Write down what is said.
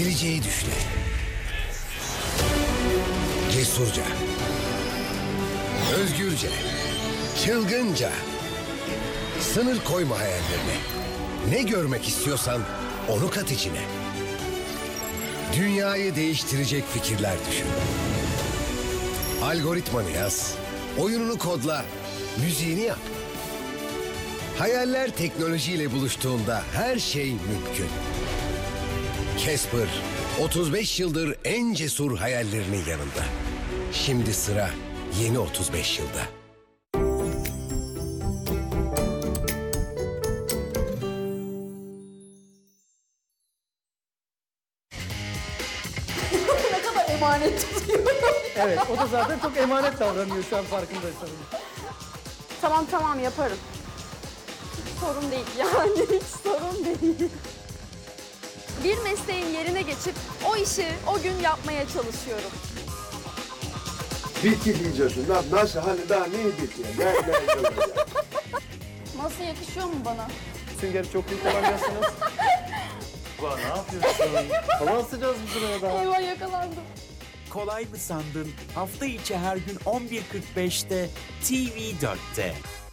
Geleceği düşle. Cesurca. Özgürce. Çılgınca. Sınır koyma hayallerine. Ne görmek istiyorsan onu kat içine. Dünyayı değiştirecek fikirler düşün. Algoritmanı yaz. Oyununu kodla. Müziğini yap. Hayaller teknolojiyle buluştuğunda her şey mümkün. Casper, 35 yıldır en cesur hayallerinin yanında. Şimdi sıra yeni 35 yılda. Ne kadar emanet tutuyorum. Evet, o da zaten çok emanet davranıyor şu an farkındaysanız. Tamam yaparım. Hiç sorun değil yani hiç sorun değil. Bir mesleğin yerine geçip o işi o gün yapmaya çalışıyorum. Bitki diyeceksin. Nasıl hani daha ne bitki? Ne Nasıl yakışıyor mu bana? Süngeri çok iyi kullanıyorsunuz. Ulan ne yapıyorsun? Hava asacağız bu sıraya daha. Eyvah yakalandım. Kolay mı sandın? Hafta içi her gün 11.45'te TV4'te.